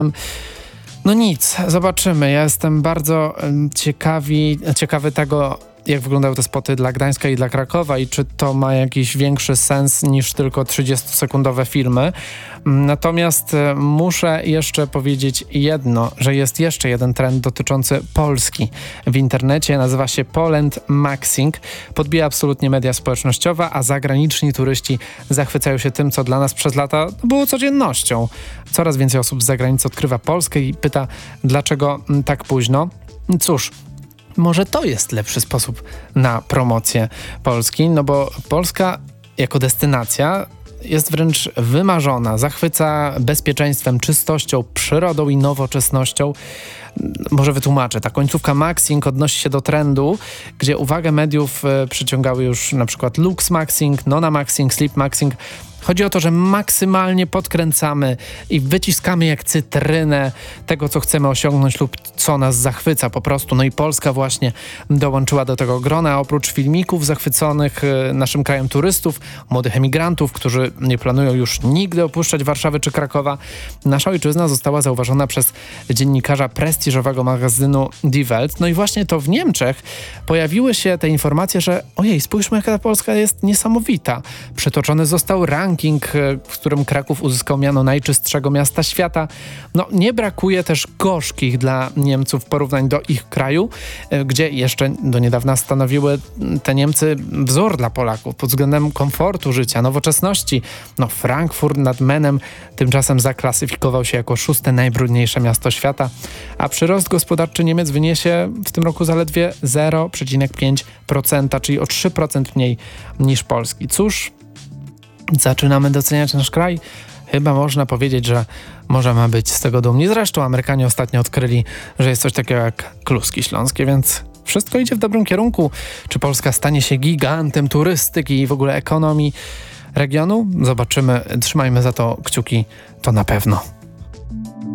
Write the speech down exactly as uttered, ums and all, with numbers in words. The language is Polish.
No nic, zobaczymy. Ja jestem bardzo ciekawi, ciekawy tego, jak wyglądały te spoty dla Gdańska i dla Krakowa i czy to ma jakiś większy sens niż tylko trzydziestosekundowe filmy. Natomiast muszę jeszcze powiedzieć jedno, że jest jeszcze jeden trend dotyczący Polski w internecie. Nazywa się Poland Maxing. Podbija absolutnie media społecznościowe, a zagraniczni turyści zachwycają się tym, co dla nas przez lata było codziennością. Coraz więcej osób z zagranicy odkrywa Polskę i pyta, dlaczego tak późno. Cóż, może to jest lepszy sposób na promocję Polski, no bo Polska jako destynacja jest wręcz wymarzona, zachwyca bezpieczeństwem, czystością, przyrodą i nowoczesnością. Może wytłumaczę, ta końcówka Maxing odnosi się do trendu, gdzie uwagę mediów y, przyciągały już na przykład Lux Maxing, Nona Maxing, Sleep Maxing. Chodzi o to, że maksymalnie podkręcamy i wyciskamy jak cytrynę tego, co chcemy osiągnąć lub co nas zachwyca po prostu. No i Polska właśnie dołączyła do tego grona. Oprócz filmików zachwyconych naszym krajem turystów, młodych emigrantów, którzy nie planują już nigdy opuszczać Warszawy czy Krakowa, nasza ojczyzna została zauważona przez dziennikarza prestiżowego magazynu Die Welt. No i właśnie to w Niemczech pojawiły się te informacje, że ojej, spójrzmy, jaka ta Polska jest niesamowita. Przytoczony został ranking, w którym Kraków uzyskał miano najczystszego miasta świata. No, nie brakuje też gorzkich dla Niemców porównań do ich kraju, gdzie jeszcze do niedawna stanowiły te Niemcy wzór dla Polaków pod względem komfortu życia, nowoczesności. No, Frankfurt nad Menem tymczasem zaklasyfikował się jako szóste najbrudniejsze miasto świata, a przyrost gospodarczy Niemiec wyniesie w tym roku zaledwie zero przecinek pięć procent, czyli o trzy procent mniej niż Polski. Cóż, zaczynamy doceniać nasz kraj. Chyba można powiedzieć, że możemy być z tego dumni. Zresztą Amerykanie ostatnio odkryli, że jest coś takiego jak kluski śląskie, więc wszystko idzie w dobrym kierunku. Czy Polska stanie się gigantem turystyki i w ogóle ekonomii regionu? Zobaczymy. Trzymajmy za to kciuki, to na pewno.